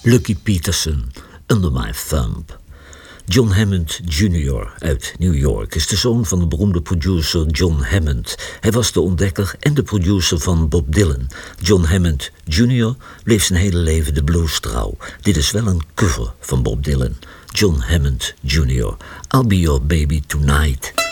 Lucky Peterson, Under My Thumb. John Hammond Jr. uit New York is de zoon van de beroemde producer John Hammond. Hij was de ontdekker en de producer van Bob Dylan. John Hammond Jr. bleef zijn hele leven de blues trouw. Dit is wel een cover van Bob Dylan. John Hammond Jr. I'll Be Your Baby Tonight.